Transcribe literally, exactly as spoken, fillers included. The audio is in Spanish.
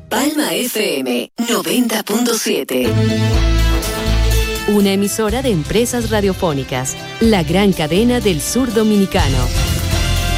Palma F M noventa punto siete. Una emisora de Empresas Radiofónicas, la gran cadena del sur dominicano.